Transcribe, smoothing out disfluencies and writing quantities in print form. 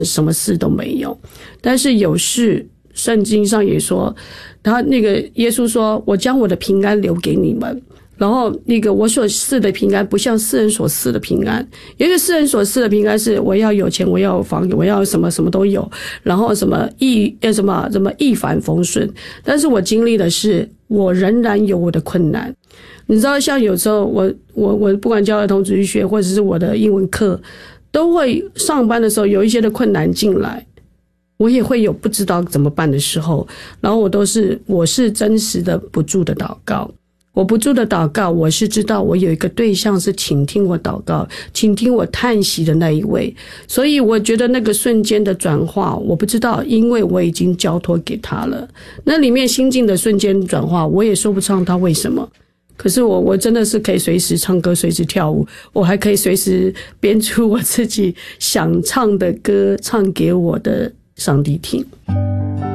什么事都没有。但是有事，圣经上也说，他那个耶稣说，我将我的平安留给你们。然后那个我所赐的平安不像世人所赐的平安，也就是世人所赐的平安是我要有钱，我要有房，我要什么什么都有，然后什么一帆风顺。但是我经历的是我仍然有我的困难。你知道像有时候我不管教儿童主日学或者是我的英文课，都会上班的时候有一些的困难进来，我也会有不知道怎么办的时候，然后我是真实的不住的祷告。我不住的祷告，我是知道我有一个对象是倾听我祷告，倾听我叹息的那一位。所以我觉得那个瞬间的转化，我不知道，因为我已经交托给他了。那里面心境的瞬间转化，我也说不上他为什么。可是我真的是可以随时唱歌，随时跳舞，我还可以随时编出我自己想唱的歌，唱给我的上帝听。